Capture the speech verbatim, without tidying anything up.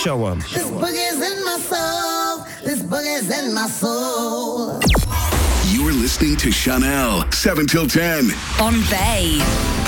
Show 'em. This boogie's in my soul. This boogie's in my soul. You're listening to Chanel, seven till ten. On Bay.